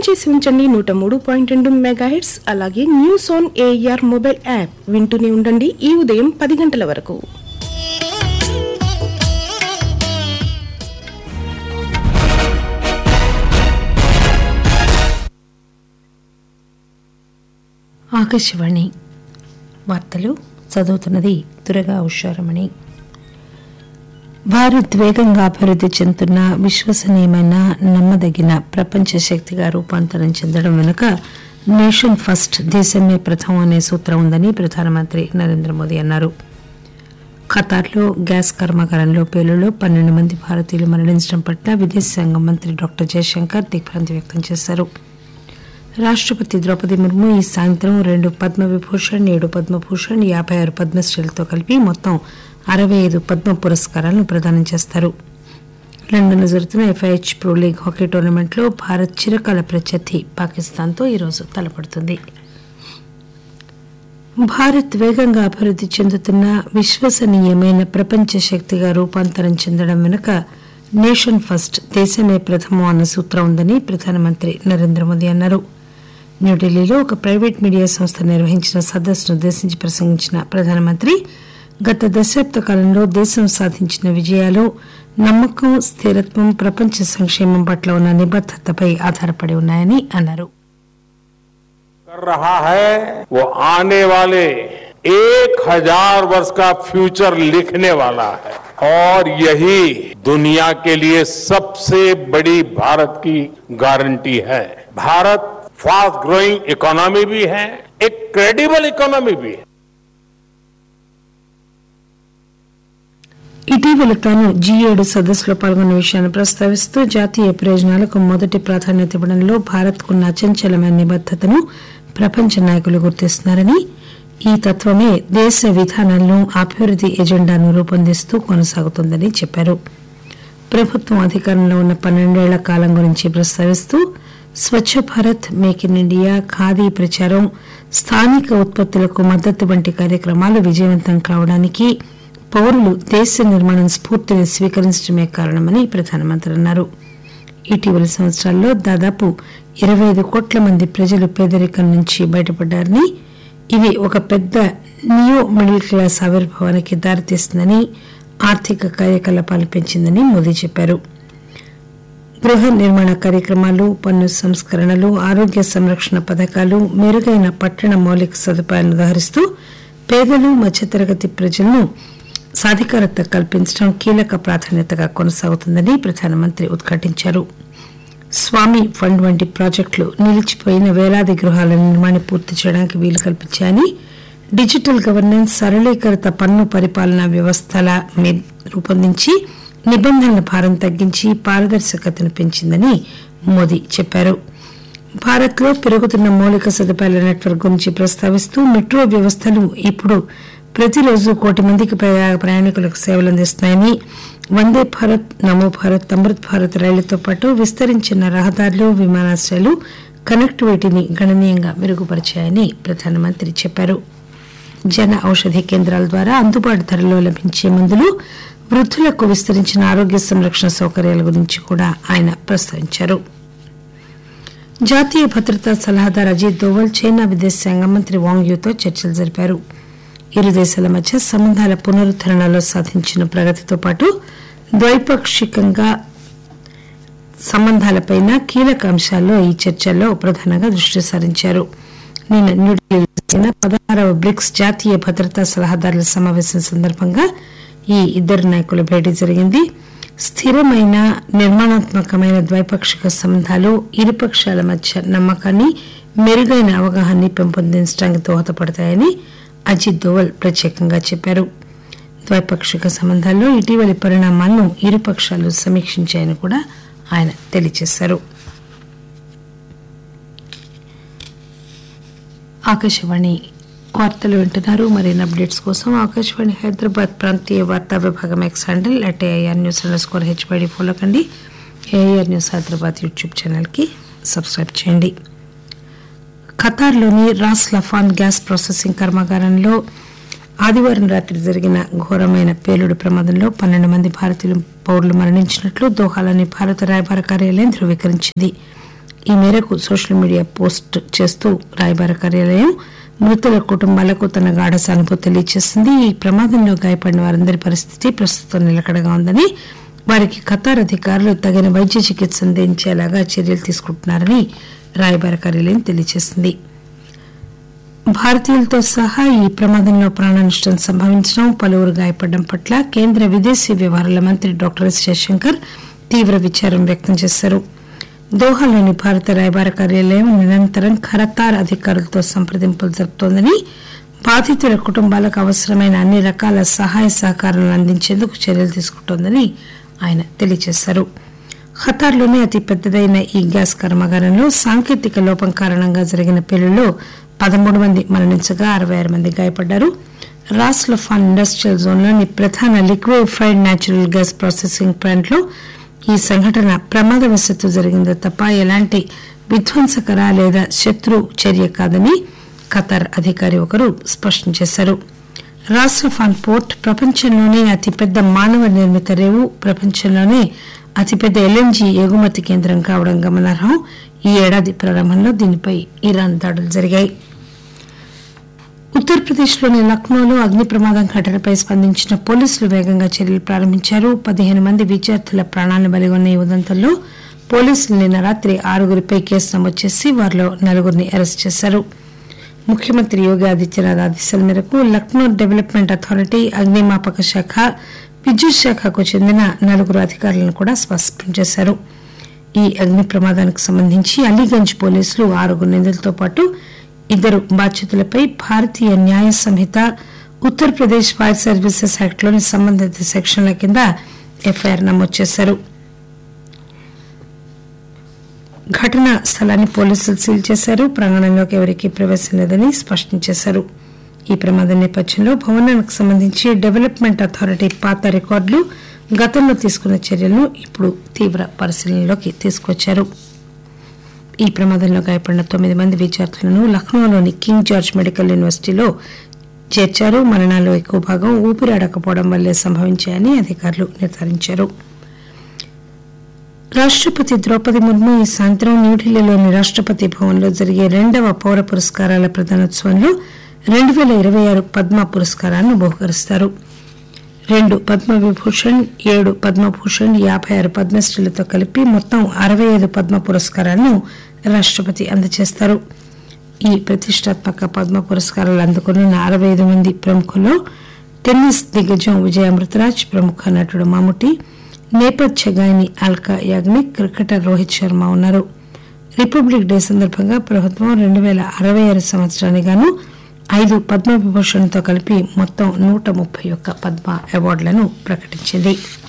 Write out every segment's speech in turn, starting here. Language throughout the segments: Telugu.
చేసి ఉంచండి 103.2 మెగాహెర్ట్జ్. అలాగే news on AR mobile app వింటూనే ఉండండి ఈ ఉదయం 10 గంటల వరకు. ఆకాశవాణి వార్తలు చదువుతున్నది దుర్గా ఉషారమణి. భారత్ వేగంగా అభివృద్ది చెందుతున్న విశ్వసనీయమైన నమ్మదగిన ప్రపంచ శక్తిగా రూపాంతరం చెందడం వెనుక నేషన్ ఫస్ట్ దేశమే ప్రథమం అనే సూత్రం ఉందని ప్రధానమంత్రి నరేంద్ర మోదీ అన్నారు. ఖతార్లో గ్యాస్ కర్మాగారంలో పేలుళ్లో 12 మంది భారతీయులు మరణించడం పట్ల విదేశాంగ మంత్రి డాక్టర్ జయశంకర్ దిగ్భ్రాంతి వ్యక్తం చేశారు. రాష్టపతి ద్రౌపది ముర్ము ఈ సాయంత్రం 2 పద్మవిభూషణ్, 7 పద్మభూషణ్, 56 పద్మశ్రీలతో కలిపి మొత్తం 65 పద్మ పురస్కారాలను ప్రదానం చేస్తారు. లండన్లో జరుగుతున్న FIH ప్రో లీగ్ హాకీ టోర్నమెంట్లో భారత్ చిరకాల ప్రత్యర్థి పాకిస్తాన్తో ఈరోజు తలపడుతుంది. భారత్ వేగంగా అభివృద్ది చెందుతున్న విశ్వసనీయమైన ప్రపంచ శక్తిగా రూపాంతరం చెందడం వెనుక నేషన్ ఫస్ట్ దేశమే ప్రథమం అన్న సూత్రం ఉందని ప్రధానమంత్రి నరేంద్ర మోదీ అన్నారు. న్యూఢిల్లీలో ఒక ప్రైవేట్ మీడియా సంస్థ నిర్వహించిన సదస్సును ఉద్దేశించి ప్రసంగించిన ప్రధానమంత్రి గత దశాబ్ద కాలంలో దేశం సాధించిన విజయాలు నమ్మకం, స్థిరత్వం, ప్రపంచ సంక్షేమం పట్ల ఉన్న నిబద్దతపై ఆధారపడి ఉన్నాయని అన్నారు. कर रहा है वो आने वाले 1000 वर्ष का फ्यूचर लिखने वाला है और यही दुनिया के लिए सबसे बड़ी भारत की गारंटी है. भारत फास्ट ग्रोइंग इकोनॉमी भी है, एक क्रेडिबल इकोनॉमी भी है. ఇటీవల తాను G7 సదస్సులో పాల్గొన్న విషయాన్ని ప్రస్తావిస్తూ జాతీయ ప్రయోజనాలకు మొదటి ప్రాధాన్యత ఇవ్వడంలో భారత్కున్న అచంచలమైన నిబద్దతను ప్రపంచ నాయకులు గుర్తిస్తున్నారని, ఈ తత్వమే దేశ విధానాలను, అభివృద్ది ఎజెండాను రూపొందిస్తూ కొనసాగుతోందని చెప్పారు. ప్రభుత్వం అధికారంలో ఉన్న 12 ఏళ్ల కాలం గురించి ప్రస్తావిస్తూ Swachh Bharat, make in India, khadi ప్రచారం, స్థానిక ఉత్పత్తులకు మద్దతు వంటి కార్యక్రమాలు విజయవంతం కావడానికి పౌరులు దేశ నిర్మాణం స్ఫూర్తిని స్వీకరించడమే కారణమని ప్రధానమంత్రి అన్నారు. ఇటీవలి సంవత్సరాల్లో దాదాపు 25 కోట్ల మంది ప్రజలు పేదరికం నుంచి బయటపడ్డారని, ఇది ఒక పెద్ద నియో మిడిల్ క్లాస్ ఆవిర్భావానికి దారితీస్తుందని, ఆర్థిక కార్యకలాపాలు పెంచిందని మోదీ చెప్పారు. గృహ నిర్మాణ కార్యక్రమాలు, పన్ను సంస్కరణలు, ఆరోగ్య సంరక్షణ పథకాలు, మెరుగైన పట్టణ మౌలిక సదుపాయాలను ఉదహరిస్తూ పేదలు, మధ్యతరగతి ప్రజలను సాధికారత కల్పించడం కీలక ప్రాధాన్యతగా కొనసాగుతుందని ప్రధానమంత్రి ఉద్ఘాటించారు. స్వామి ఫండ్ వంటి ప్రాజెక్టులు నిలిచిపోయిన వేలాది గృహాల నిర్మాణం పూర్తి చేయడానికి వీలు కల్పించాయని, డిజిటల్ గవర్నెన్స్, సరళీకృత పన్ను పరిపాలనా వ్యవస్థల రూపొందించి నిబంధనల భారం తగ్గించి పారదర్శకతను పెంచిందని మోదీ చెప్పారు. భారత్లో పెరుగుతున్న మౌలిక సదుపాయాల నెట్వర్క్ గురించి ప్రస్తావిస్తూ మెట్రో వ్యవస్థలు ఇప్పుడు ప్రతిరోజు 1 కోటి మందికి పైగా ప్రయాణికులకు సేవలు అందిస్తున్నాయని, వందే భారత్, నమో భారత్, అమృత్ భారత్ రైళ్లతో పాటు విస్తరించిన రహదారులు, విమానాశ్రయాలు కనెక్టివిటీని గణనీయంగా మెరుగుపరిచాయని ప్రధానమంత్రి చెప్పారు. జన ఔషధి కేంద్రాల ద్వారా అందుబాటు ధరలో లభించే మందులు, వృద్ధులకు విస్తరించిన ఆరోగ్య సంరక్షణ సౌకర్యాల గురించి కూడా ఆయన ప్రస్తావించారు. జాతీయ భద్రతా సలహాదారు అజిత్ దోవల్ చైనా విదేశాంగ మంత్రి వాంగ్ యూతో చర్చలు జరిపారు. ఇరు దేశాల మధ్య సంబంధాల పునరుద్దరణలో సాధించిన ప్రగతితో పాటు ద్వైపాక్షికంగా సంబంధాలపై కీలక అంశాల్లో ఈ చర్చల్లో ప్రధానంగా దృష్టి సారించారు. నిన్న న్యూఢిల్లీలో జరిగిన 16వ బ్రిక్స్ జాతీయ భద్రతా సలహాదారుల సమావేశం సందర్భంగా ఈ ఇద్దరు నాయకుల భేటీ జరిగింది. స్థిరమైన, నిర్మాణాత్మకమైన ద్వైపాక్షిక సంబంధాలు ఇరుపక్షాల మధ్య నమ్మకాన్ని, మెరుగైన అవగాహనని పెంపొందించడానికి దోహదపడతాయని అజిత్ దోవల్ ప్రత్యేకంగా చెప్పారు. ద్వైపాక్షిక సంబంధాల్లో ఇటీవలి పరిణామాలను ఇరుపక్షాలు సమీక్షించాయని కూడా ఆయన తెలియజేశారు. ఆకాశవాణి వార్తలు వింటున్నారు. మరిన్ని అప్డేట్స్ కోసం ఆకాశవాణి హైదరాబాద్ ప్రాంతీయ వార్తా విభాగం ఎక్స్ హ్యాండిల్ @AIR_HYD ఫాలో కండి. AIR న్యూస్ హైదరాబాద్ యూట్యూబ్ ఛానల్కి సబ్స్క్రైబ్ చేయండి. ఖతార్లోని రాస్ లఫాన్ గ్యాస్ ప్రాసెసింగ్ కర్మాగారంలో ఆదివారం రాత్రి జరిగిన ఘోరమైన పేలుడు ప్రమాదంలో 12 మంది భారతీయులు పౌరులు మరణించినట్లు దోహాలోని భారత రాయబార కార్యాలయం ధృవీకరించింది. ఈ మేరకు సోషల్ మీడియా పోస్ట్ చేస్తూ రాయబార కార్యాలయం మృతుల కుటుంబాలకు తన గాఢ సానుభూతి తెలియజేసింది. ఈ ప్రమాదంలో గాయపడిన వారందరి పరిస్థితి ప్రస్తుతం నిలకడగా ఉందని, వారికి ఖతార్ అధికారులు తగిన వైద్య చికిత్స అందించేలాగా చర్యలు తీసుకుంటున్నారని రాయబార కార్యాలయం తెలియజేసింది. భారతీయులతో సహా ఈ ప్రమాదంలో ప్రాణ నష్టం సంభవించడం, పలువురు గాయపడడం పట్ల కేంద్ర విదేశీ వ్యవహారాల మంత్రి డాక్టర్ ఎస్ జయశంకర్ తీవ్ర విచారం వ్యక్తం చేశారు. దోహాలోని భారత రాయబార కార్యాలయం నిరంతరం ఖతార్ అధికారులతో సంప్రదింపులు జరుపుతోందని, బాధితుల కుటుంబాలకు అవసరమైన అన్ని రకాల సహాయ సహకారాలను అందించేందుకు చర్యలు తీసుకుంటోందని ఆయన తెలియజేశారు. ఖతార్లోనే అతి పెద్దదైన ఈ గ్యాస్ కర్మాగారంలో సాంకేతిక లోపం కారణంగా జరిగిన పేలుళ్లో 13 మంది మరణించగా 66 మంది గాయపడ్డారు. రాస్ లఫాన్ ఇండస్ట్రియల్ జోన్లోని ప్రధాన లిక్విఫైడ్ న్యాచురల్ గ్యాస్ ప్రాసెసింగ్ ప్లాంట్లో ఈ సంఘటన ప్రమాదవశాత్తు జరిగిందే తప్ప ఎలాంటి విధ్వంసకర లేదా శత్రు చర్య కాదని ఖతార్ అధికారి ఒకరు స్పష్టం చేశారు. రాస్ లఫాన్ పోర్ట్ ప్రపంచంలోనే అతిపెద్ద మానవ నిర్మిత రేవు, ప్రపంచంలోనే అతిపెద్ద ఎల్ఎన్జీ ఎగుమతి కేంద్రం కావడం గమనార్హం. ఈ ఏడాది ప్రారంభంలో దీనిపై ఇరాన్ దాడులు జరిగాయి. ఉత్తరప్రదేశ్లోని లక్నోలో అగ్ని ప్రమాదం ఘటనపై స్పందించిన పోలీసులు వేగంగా చర్యలు ప్రారంభించారు. 15 మంది విద్యార్థుల ప్రాణాలను బలిగొన్న ఈ ఉదంతంలో పోలీసులు నిన్న రాత్రి 6గురిపై కేసు నమోదు చేసి వారిలో 4గురిని అరెస్టు చేశారు. ముఖ్యమంత్రి యోగి ఆదిత్యనాథ్ ఆదేశాల మేరకు లక్నో డెవలప్మెంట్ అథారిటీ, అగ్నిమాపక శాఖ, విద్యుత్ శాఖకు చెందిన 4 అధికారులను కూడా సస్పెండ్ చేశారు. ఈ అగ్ని ప్రమాదానికి సంబంధించి అలీగంజ్ పోలీసులు 6 నిందితులతో పాటు 2 బాధ్యుతులపై భారతీయ న్యాయ సంహిత, ఉత్తరప్రదేశ్ ఫైర్ సర్వీసెస్ యాక్ట్లోని సంబంధిత సెక్షన్ల కింద ఎఫ్ఐఆర్ నమోదు చేశారు. ఘటనా స్థలాన్ని పోలీసులు సీల్ చేశారు. ప్రాంగణంలోకి ఎవరికీ ప్రవేశం లేదని స్పష్టం చేశారు. ఈ ప్రమాదం నేపథ్యంలో భవనానికి సంబంధించి డెవలప్మెంట్ అథారిటీ పాత రికార్డులు, గతంలో తీసుకున్న చర్యలను ఇప్పుడు తీవ్ర పరిశీలనలోకి తీసుకొచ్చారు. ఈ ప్రమాదంలో గాయపడిన 9 మంది విద్యార్థులను లక్నోలోని కింగ్ జార్జ్ మెడికల్ యూనివర్సిటీలో చేర్చారు. మరణాల్లో ఎక్కువ భాగం ఊపిరాడకపోవడం వల్లే సంభవించాయని అధికారులు నిర్ధారించారు. రాష్టపతి ద్రౌపది ముర్ము ఈ సాయంత్రం న్యూఢిల్లీలోని రాష్టపతి భవన్లో జరిగే 2వ పౌర పురస్కారాల ప్రదానోత్సవంలో 2026 పద్మ పురస్కారాలను బహుకరిస్తారు. 2 పద్మవిభూషణ్, 7 పద్మభూషణ్, 56 పద్మశ్రీలతో కలిపి మొత్తం 65 పద్మ పురస్కారాలను రాష్టపతి అందజేస్తారు. ఈ ప్రతిష్టాత్మక పద్మ పురస్కారాలు అందుకున్న 65 మంది ప్రముఖుల్లో టెన్నిస్ దిగ్గజం విజయ్ అమృతరాజ్, ప్రముఖ నటుడు మమ్ముటి, నేపథ్య గాయని అల్కా యాగ్నిక్, క్రికెటర్ రోహిత్ శర్మ ఉన్నారు. రిపబ్లిక్ డే సందర్భంగా ప్రభుత్వం 2066 సంవత్సరానికి గాను 5 పద్మవిభూషణ్తో కలిపి మొత్తం 131 పద్మ అవార్డులను ప్రకటించింది.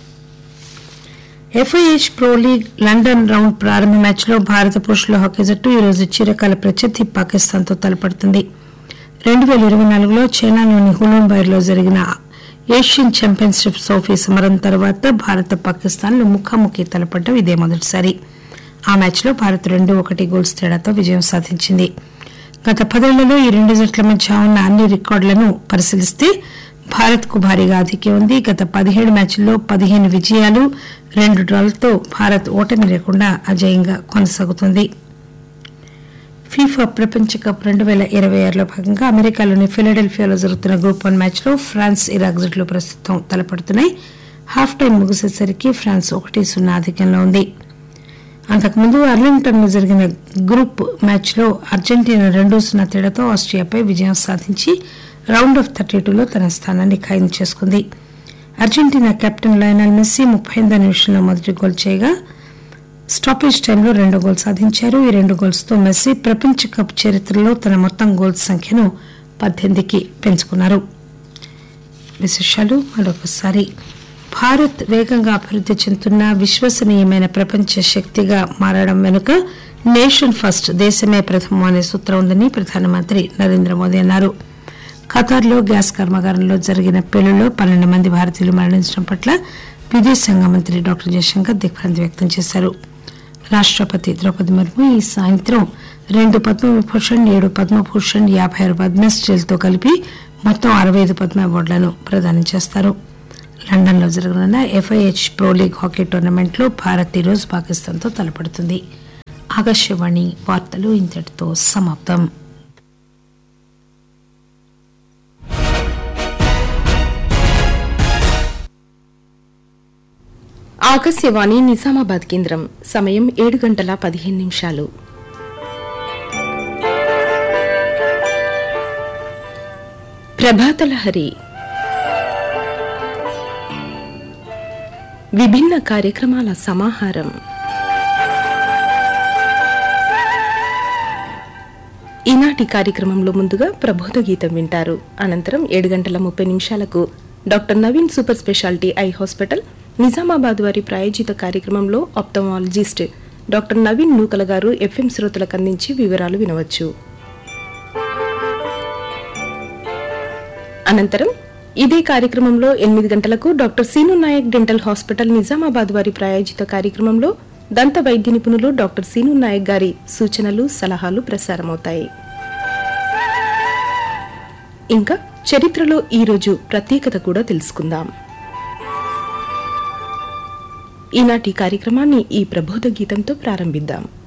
FIH pro league London round ప్రారంభ మ్యాచ్లో భారత పురుషుల హాకీ జట్టు ఈరోజు చిరకాల ప్రత్యర్థి పాకిస్తాన్తో తలపడుతుంది. 2024లో చైనాలోని హులూన్బైర్లో జరిగిన ఏషియన్ ఛాంపియన్షిప్ ట్రోఫీ సమరం తర్వాత భారత పాకిస్తాన్లు ముఖాముఖి తలపడడం ఇదే మొదటిసారి. ఆ మ్యాచ్లో భారత్ 2-1 గోల్స్ తేడాతో విజయం సాధించింది. గత 10 ఏళ్లలో ఈ 2 జట్ల మధ్య ఉన్న అన్ని రికార్డులను పరిశీలిస్తే భారత్కు భారీగా ఆధిక్యం ఉంది. గత 17 మ్యాచ్ల్లో 15 విజయాలు, 2 డ్రాలతో భారత్ ఓటమి లేకుండా అజేయంగా కొనసాగుతోంది. ఫీఫా ప్రపంచ కప్ 2026లో భాగంగా అమెరికాలోని ఫిలడెల్ఫియాలో జరుగుతున్న గ్రూప్ 1 మ్యాచ్లో ఫ్రాన్స్, ఇరాక్ జట్లు ప్రస్తుతం తలపడుతున్నాయి. హాఫ్ టైం ముగిసేసరికి ఫ్రాన్స్ 1-0 ఆధిక్యంలో ఉంది. అంతకుముందు అర్లింగ్టన్లో జరిగిన గ్రూప్ మ్యాచ్లో అర్జెంటీనా 2-0 తేడాతో ఆస్ట్రియాపై విజయం సాధించి రౌండ్ ఆఫ్ 32లో తన స్థానాన్ని ఖాయం చేసుకుంది. అర్జెంటీనా కెప్టెన్ లయనల్ మెస్సీ 38వ నిమిషంలో మొదటి గోల్ చేయగా స్టాపేజ్ టైంలో 2 గోల్ సాధించారు. ఈ 2 గోల్స్తో మెస్సీ ప్రపంచ కప్ చరిత్రలో తన మొత్తం గోల్స్ సంఖ్యను 18కి పెంచుకున్నారు. విశేషాలు మరొకసారి. భారత్ వేగంగా అభివృద్ది చెందుతున్న విశ్వసనీయమైన ప్రపంచ శక్తిగా మారడం వెనుక నేషన్ ఫస్ట్, దేశమే ప్రథమం అనే సూత్రం ఉందని ప్రధానమంత్రి నరేంద్ర మోదీ అన్నారు. ఖతార్లో గ్యాస్ కర్మాగారంలో జరిగిన పేలుళ్లో 12 మంది భారతీయులు మరణించడం పట్ల విదేశాంగ మంత్రి డాక్టర్ జయశంకర్ దిగ్భ్రాంతి వ్యక్తం చేశారు. రాష్టపతి ద్రౌపది ముర్ము ఈ సాయంత్రం 2 పద్మవిభూషణ్, 7 పద్మభూషణ్, 56 పద్మశ్రీలతో కలిపి మొత్తం 65 పద్మ అవార్డులను ప్రదానం చేస్తారు. లండన్లో జరగనున్న ఎఫ్ఐహెచ్ ప్రో లీగ్ హాకీ టోర్నమెంట్లో భారత్ ఈరోజు పాకిస్తాన్తో తలపడుతుంది. ఆకాశవాణి వార్తలు ఇంతటితో సమాప్తం. ఆకాశవాణి నిజామాబాద్ కేంద్రం. సమయం 7:15. ప్రభాతలహరి విభిన్న కార్యక్రమాల సమాహారం. ఈనాటి కార్యక్రమంలో ముందుగా ప్రబోధ గీతం వింటారు. అనంతరం 7:30 doctor Naveen super speciality eye hospital Nizamabad వారి ప్రాయోజిత కార్యక్రమంలో ఆప్థమాలజిస్ట్ డాక్టర్ నవీన్ నూకల గారు ఎఫ్ఎం శ్రోతలకు అందించి వివరాలు వినవచ్చు. అనంతరం ఇదే కార్యక్రమంలో 8 doctor scene Naik dental hospital Nizamabad వారి ప్రాయోజిత కార్యక్రమంలో దంత వైద్య నిపుణులు డాక్టర్ సీను నాయక్ గారి సూచనలు సలహాలు ప్రసారమవుతాయి. ఇంకా చరిత్రలో ఈరోజు ప్రత్యేకత కూడా తెలుసుకుందాం. ఈనాటి కార్యక్రమాన్ని ఈ ప్రబోధ గీతంతో ప్రారంభిద్దాం.